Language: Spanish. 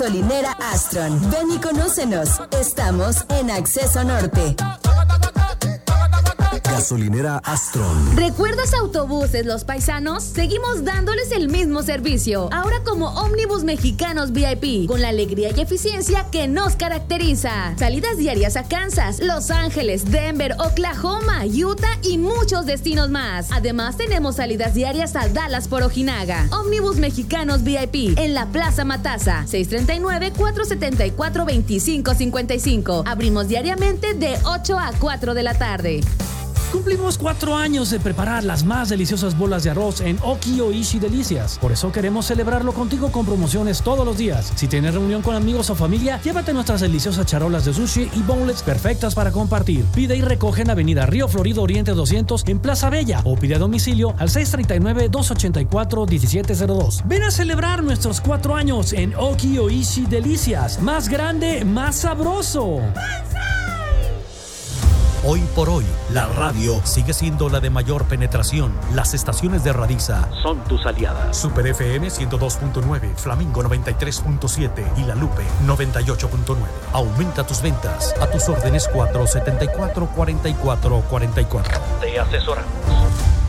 Gasolinera Astron. Ven y conócenos. Estamos en Acceso Norte. Gasolinera Astron. ¿Recuerdas Autobuses Los Paisanos? Seguimos dándoles el mismo servicio, ahora como ómnibus mexicanos VIP, con la alegría y eficiencia que nos caracteriza. Salidas diarias a Kansas, Los Ángeles, Denver, Oklahoma, Utah y muchos destinos más. Además tenemos salidas diarias a Dallas por Ojinaga. Ómnibus mexicanos VIP en la Plaza Matasa, 639-474-2555. Abrimos diariamente de 8 a 4 de la tarde. Cumplimos 4 años de preparar las más deliciosas bolas de arroz en Oki Oishi Delicias. Por eso queremos celebrarlo contigo con promociones todos los días. Si tienes reunión con amigos o familia, llévate nuestras deliciosas charolas de sushi y boneless perfectas para compartir. Pide y recoge en Avenida Río Florido Oriente 200 en Plaza Bella o pide a domicilio al 639-284-1702. Ven a celebrar nuestros 4 años en Oki Oishi Delicias. Más grande, más sabroso. Hoy por hoy, la radio sigue siendo la de mayor penetración. Las estaciones de Radiza son tus aliadas. Super FM 102.9, Flamingo 93.7 y La Lupe 98.9. Aumenta tus ventas. A tus órdenes 474-4444. Te asesoramos.